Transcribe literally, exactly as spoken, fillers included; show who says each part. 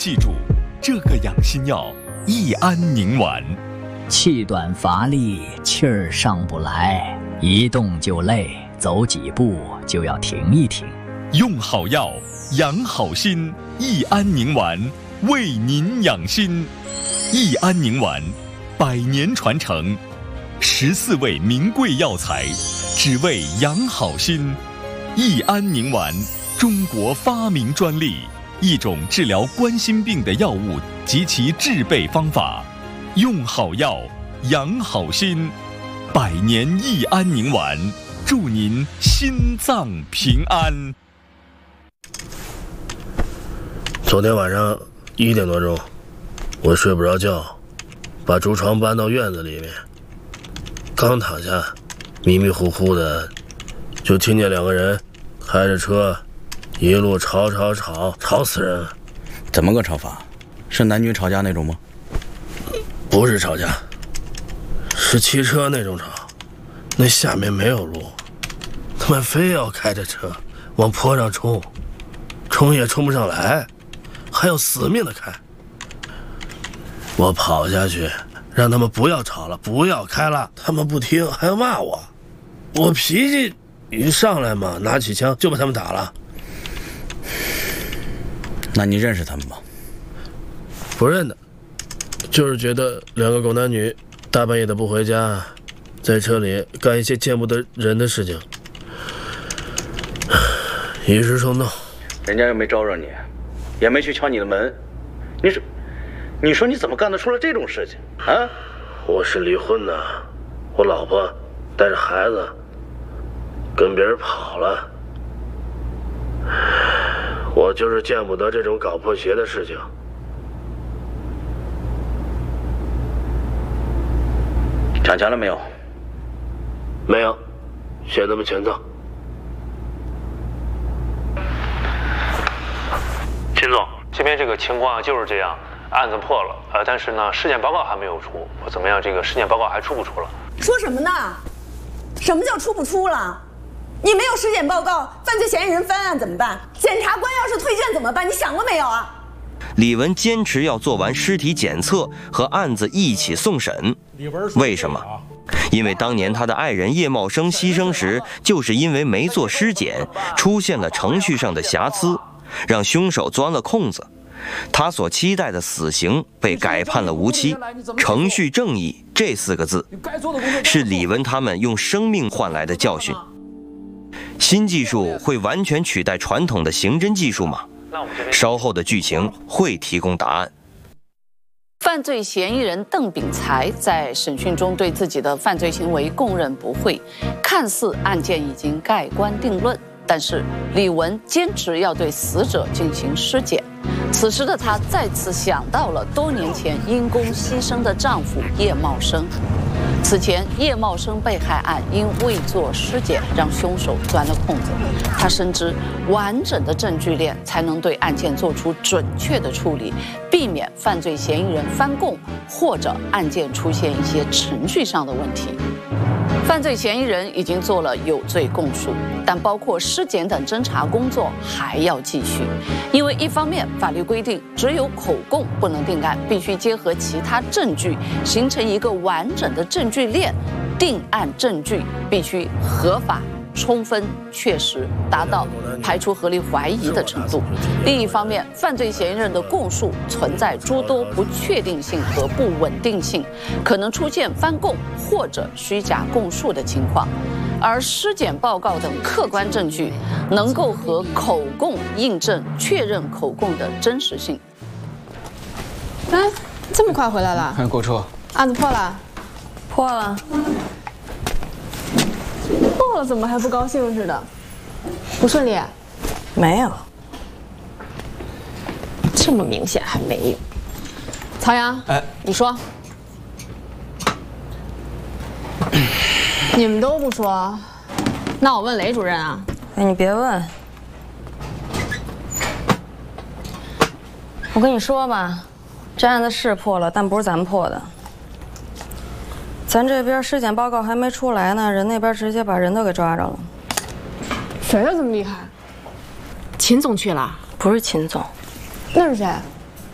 Speaker 1: 记住这个养心药益安宁丸。
Speaker 2: 气短乏力，气儿上不来，一动就累，走几步就要停一停。
Speaker 1: 用好药，养好心，益安宁丸为您养心。益安宁丸，百年传承，十四味名贵药材，只为养好心。益安宁丸，中国发明专利，一种治疗冠心病的药物及其制备方法。用好药，养好心，百年益安宁丸，祝您心脏平安。
Speaker 3: 昨天晚上一点多钟，我睡不着觉，把竹床搬到院子里面，刚躺下，迷迷糊糊的，就听见两个人开着车，一路吵吵吵，吵死人了。
Speaker 4: 怎么个吵法？是男女吵架那种吗？
Speaker 3: 不是吵架，是汽车那种吵。那下面没有路，他们非要开着车往坡上冲，冲也冲不上来，还要死命的开。我跑下去让他们不要吵了，不要开了，他们不听，还要骂我。我脾气一上来嘛，拿起枪就把他们打了。
Speaker 4: 那你认识他们吗？
Speaker 3: 不认得，就是觉得两个狗男女大半夜的不回家，在车里干一些见不得人的事情，一时冲动。
Speaker 4: 人家又没招惹你，也没去敲你的门，你说，你说你怎么干得出来这种事情啊？
Speaker 3: 我是离婚的，我老婆带着孩子跟别人跑了，我就是见不得这种搞破鞋的事情。
Speaker 4: 抢钱了没有？
Speaker 3: 没有，嫌他们钱脏。
Speaker 5: 秦总，这边这个情况就是这样，案子破了，呃，但是呢，尸检报告还没有出，怎么样？这个尸检报告还出不出了？
Speaker 6: 说什么呢？什么叫出不出了？你没有尸检报告，犯罪嫌疑人翻案怎么办？检察官要是退卷怎么办？你想过没有啊？
Speaker 7: 李文坚持要做完尸体检测和案子一起送审，为什么？因为当年他的爱人叶茂生牺牲时，就是因为没做尸检，出现了程序上的瑕疵，让凶手钻了空子。他所期待的死刑被改判了无期。程序正义这四个字，是李文他们用生命换来的教训。新技术会完全取代传统的刑侦技术吗？稍后的剧情会提供答案。
Speaker 8: 犯罪嫌疑人邓炳才在审讯中对自己的犯罪行为供认不讳，看似案件已经盖棺定论，但是李文坚持要对死者进行尸检。此时的她再次想到了多年前因公牺牲的丈夫叶茂生。此前，叶茂生被害案因未做尸检，让凶手钻了空子。他深知，完整的证据链才能对案件做出准确的处理，避免犯罪嫌疑人翻供或者案件出现一些程序上的问题。犯罪嫌疑人已经做了有罪供述，但包括尸检等侦查工作还要继续。因为一方面，法律规定只有口供不能定案，必须结合其他证据，形成一个完整的证据链。定案证据必须合法、充分、确实，达到排除合理怀疑的程度。另一方面，犯罪嫌疑人的供述存在诸多不确定性和不稳定性，可能出现翻供或者虚假供述的情况。而尸检报告等客观证据能够和口供印证、确认口供的真实性。
Speaker 9: 哎，这么快回来了？
Speaker 10: 看购车，
Speaker 9: 案子破了？
Speaker 11: 破了。
Speaker 9: 破了怎么还不高兴似的？不顺利？
Speaker 11: 没有。
Speaker 9: 这么明显还没有。曹阳，哎，你说。你们都不说，那我问雷主任啊。
Speaker 11: 哎，你别问。我跟你说吧，这案子是破了，但不是咱们破的。咱这边尸检报告还没出来呢，人那边直接把人都给抓着了。
Speaker 9: 谁呀这么厉害？秦总去了？
Speaker 11: 不是秦总。
Speaker 9: 那是谁？